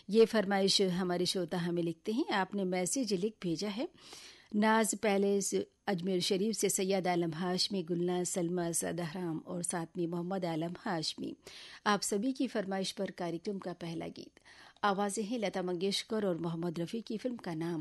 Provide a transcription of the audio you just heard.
ये फरमाइश हमारे श्रोता हमें लिखते हैं, आपने मैसेज लिख भेजा है। नाज पैलेस अजमेर शरीफ से सैयद आलम हाशमी, गुलना, सलमा, सदाहराम और साथ में मोहम्मद आलम हाशमी, आप सभी की फरमाइश पर कार्यक्रम का पहला गीत। आवाज़ें हैं लता मंगेशकर और मोहम्मद रफ़ी की। फिल्म का नाम